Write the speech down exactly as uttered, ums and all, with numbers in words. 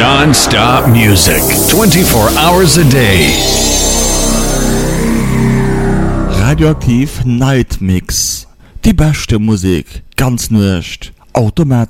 Non-stop music, twenty-four hours a day. Radioaktiv Night Mix. Die beste Musik, ganz nicht automatisch.